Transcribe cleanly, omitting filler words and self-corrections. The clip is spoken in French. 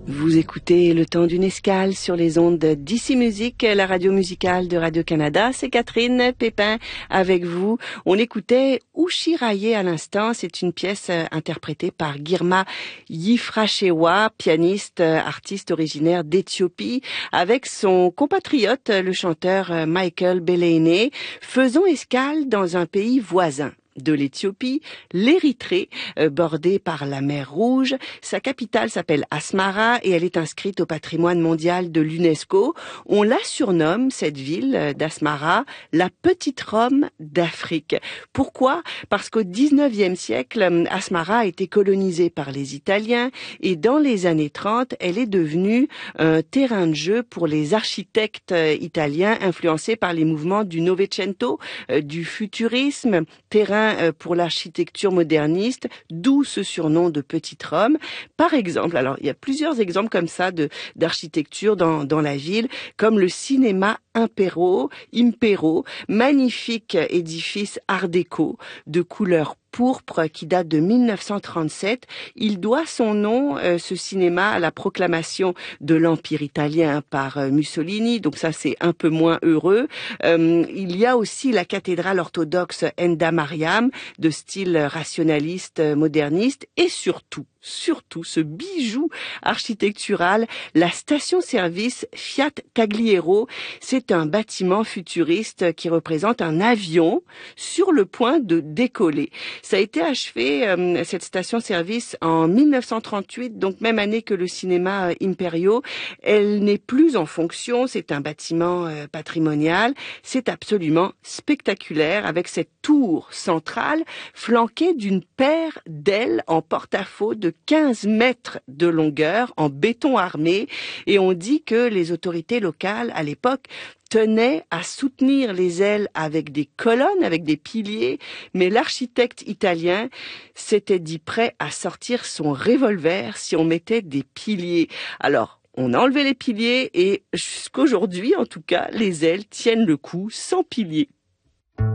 Vous écoutez Le Temps d'une escale sur les ondes d'Ici Musique, la radio musicale de Radio-Canada. C'est Catherine Pépin avec vous. On écoutait Ushiraye à l'instant. C'est une pièce interprétée par Girma Yifrashewa, pianiste, artiste originaire d'Éthiopie, avec son compatriote, le chanteur Michael Beleine, faisant escale dans un pays voisin de l'Éthiopie, l'Érythrée, bordée par la mer Rouge. Sa capitale s'appelle Asmara et elle est inscrite au patrimoine mondial de l'UNESCO. On la surnomme, cette ville d'Asmara, la petite Rome d'Afrique. Pourquoi? Parce qu'au 19e siècle, Asmara a été colonisée par les Italiens et dans les années 30, elle est devenue un terrain de jeu pour les architectes italiens influencés par les mouvements du Novecento, du futurisme, terrain pour l'architecture moderniste, d'où ce surnom de Petite Rome. Par exemple, alors il y a plusieurs exemples comme ça d'architecture dans la ville, comme le cinéma Impero, magnifique édifice art déco de couleur pourpre qui date de 1937. Il doit son nom, ce cinéma, à la proclamation de l'Empire italien par Mussolini, donc ça c'est un peu moins heureux. Il y a aussi la cathédrale orthodoxe Enda Mariam, de style rationaliste, moderniste, et surtout ce bijou architectural, la station-service Fiat Tagliero. C'est un bâtiment futuriste qui représente un avion sur le point de décoller. Ça a été achevé, cette station-service, en 1938, donc même année que le cinéma Imperio. Elle n'est plus en fonction, c'est un bâtiment patrimonial. C'est absolument spectaculaire, avec cette tour centrale flanquée d'une paire d'ailes en porte-à-faux de 15 mètres de longueur en béton armé, et on dit que les autorités locales à l'époque tenaient à soutenir les ailes avec des colonnes, avec des piliers, mais l'architecte italien s'était dit prêt à sortir son revolver si on mettait des piliers. Alors, on a enlevé les piliers et jusqu'aujourd'hui, en tout cas, les ailes tiennent le coup sans piliers.